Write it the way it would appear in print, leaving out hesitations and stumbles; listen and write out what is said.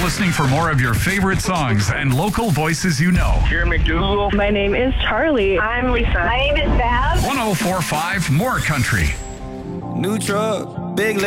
listening for more of your favorite songs and local voices you know. Here McDougal. My name is Charlie. I'm Lisa. My name is Bab. 1045 More Country. New truck, big